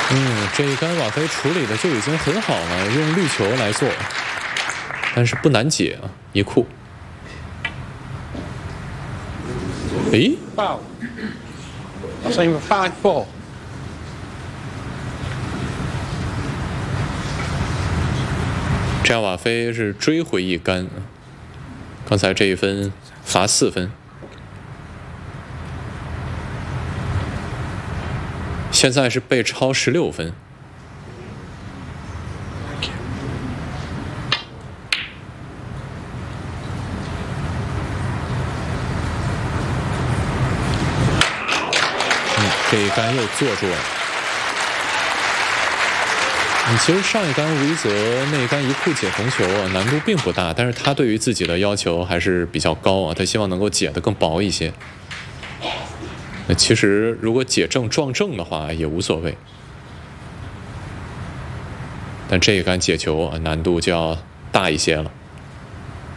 这一杆瓦菲处理的就已经很好了，用绿球来做，但是不难解啊，一库。诶 Foul. I'll say him 5-4. 这样瓦菲是追回一杆，刚才这一分罚4分，现在是被超16分。这一杆又坐住了。其实上一杆吴一泽那一杆一库解红球啊，难度并不大，但是他对于自己的要求还是比较高啊，他希望能够解得更薄一些。那其实如果解正撞正的话也无所谓，但这一杆解球啊难度就要大一些了。